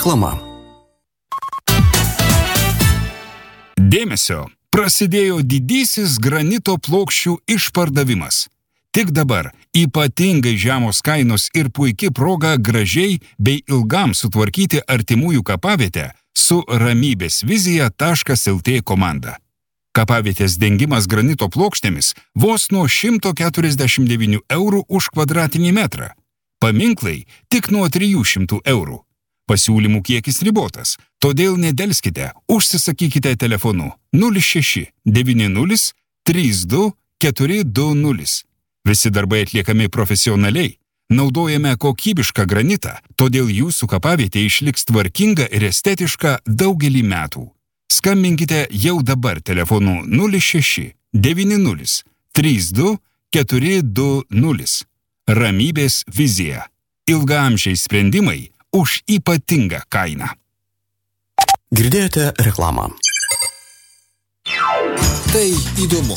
Reklama. Dėmesio! Prasidėjo didysis granito plokščių išpardavimas. Tik dabar ypatingai žemos kainos ir puiki proga gražiai bei ilgam sutvarkyti artimųjų kapavietę su ramybėsvizija.lt komanda. Kapavietės dengimas granito plokštėmis vos nuo 149 eurų už kvadratinį metrą. Paminklai tik nuo 300 eurų. Pasiūlymų kiekis ribotas, todėl nedelskite, užsisakykite telefonu 06 90 32 420. Visi darbai atliekami profesionaliai, naudojame kokybišką granitą, todėl jūsų kapavietė išliks tvarkinga ir estetiška daugelį metų. Skambinkite jau dabar telefonu 06 90 32 420. Ramybės vizija. Ilgaamžiai sprendimai už ypatingą kainą. Girdėjote reklamą. Tai įdomu.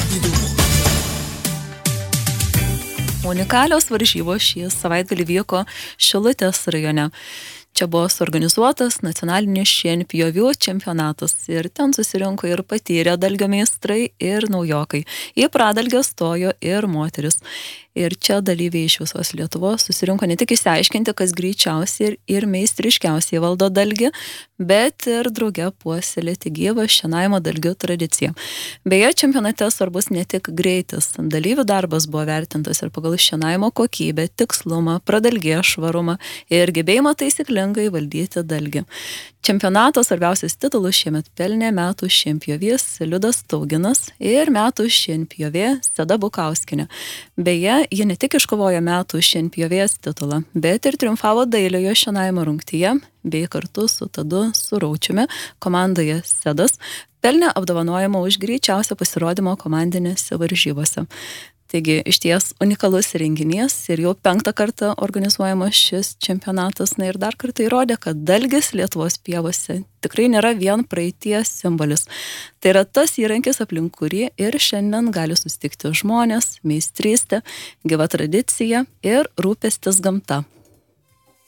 Unikalios varžybos šį savaitgalį vyko Šilutės rajone. Čia buvo suorganizuotas nacionalinis šienpjovių čempionatas ir ten susirinko ir patyrę dalgio meistrai ir naujokai. Į pradalgę stojo ir moteris. Ir čia dalyviai iš visos Lietuvos susirinko ne tik išsiaiškinti, kas greičiausiai ir meistriškiausiai valdo dalgį, bet ir drauge puoselėti gyvą šienavimo dalgių tradiciją. Beje, čempionate svarbus ne tik greitis. Dalyvių darbas buvo vertintas ir pagal šienavimo kokybę, tikslumą, pradalgės švarumą ir gebėjimą taisyklingai valdyti dalgį. Čempionato svarbiausias titulus šiemet pelnė metų šienpjovys Liudas Tauginas ir metų šienpjovė Seda Bukauskinė. Beje, ji ne tik iškovojo metų šienpjovės titulą, bet ir triumfavo dailiojo šienavimo rungtyje, bei kartu su Tadu Suraučiumi komandoje Sedas pelnė apdovanojimą už greičiausią pasirodymą komandinėse varžybose. Taigi, išties unikalus renginys ir jau 5. kartą organizuojamas šis čempionatas, ir dar kartą įrodė, kad dalgis Lietuvos pievose tikrai nėra vien praeities simbolis. Tai yra tas įrankis, aplink kurį ir šiandien gali susitikti žmonės, meistrystė, gyva tradicija ir rūpestis gamta.